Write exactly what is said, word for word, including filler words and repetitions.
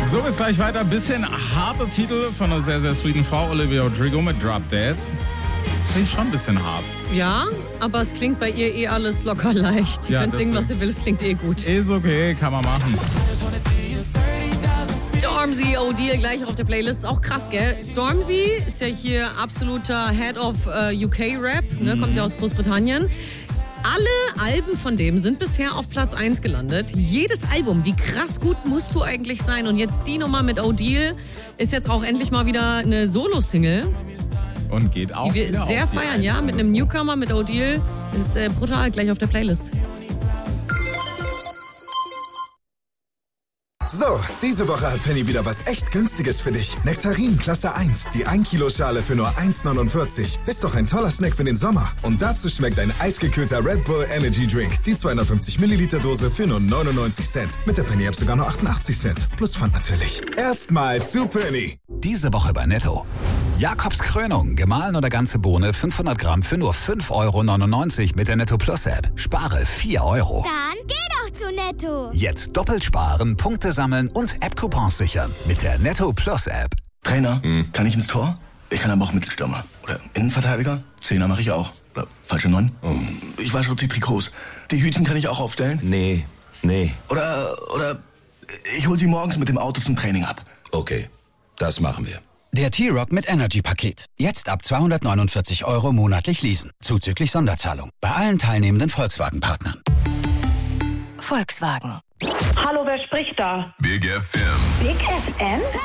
So, geht's gleich weiter. Bisschen harter Titel von einer sehr, sehr sweeten Frau, Olivia Rodrigo mit Drop Dead. Finde ich schon ein bisschen hart. Ja, aber es klingt bei ihr eh alles locker leicht. Die Ja, kann singen, deswegen. was sie will, es klingt eh gut. Ist okay, kann man machen. Stormzy, O'Deal gleich auf der Playlist. Auch krass, gell? Stormzy ist ja hier absoluter Head of äh, U K-Rap, ne? Kommt ja aus Großbritannien. Alle Alben von dem sind bisher auf Platz eins gelandet. Jedes Album, wie krass gut musst du eigentlich sein? Und jetzt die Nummer mit O'Deal ist jetzt auch endlich mal wieder eine Solo-Single, Und geht auch die wir wieder sehr auf die feiern, ja? Mit einem Newcomer, mit O'Deal. Ist äh, brutal, gleich auf der Playlist. So, diese Woche hat Penny wieder was echt Günstiges für dich. Nektarin Klasse eins, die ein Kilo Schale für nur eins neunundvierzig. Ist doch ein toller Snack für den Sommer. Und dazu schmeckt ein eisgekühlter Red Bull Energy Drink. Die zweihundertfünfzig Milliliter Dose für nur neunundneunzig Cent. Mit der Penny App sogar nur achtundachtzig Cent. Plus Pfand natürlich. Erstmal zu Penny. Diese Woche bei Netto. Jakobs Krönung, gemahlen oder ganze Bohne, fünfhundert Gramm für nur fünf Euro neunundneunzig mit der Netto Plus App. Spare vier Euro. Dann geh doch zu Netto. Jetzt doppelt sparen, Punkte sammeln und App-Coupons sichern mit der Netto Plus App. Trainer, kann ich ins Tor? Ich kann aber auch Mittelstürmer. Oder Innenverteidiger? Zehner mache ich auch. Oder falsche Neun? Ich wasche auch die Trikots. Die Hütchen kann ich auch aufstellen? Nee, nee. Oder, oder ich hol sie morgens mit dem Auto zum Training ab. Okay, das machen wir. Der T-Rock mit Energy-Paket. Jetzt ab zweihundertneunundvierzig Euro monatlich leasen. Zuzüglich Sonderzahlung. Bei allen teilnehmenden Volkswagen-Partnern. Volkswagen. Hallo, wer spricht da? Big F M. Big F M?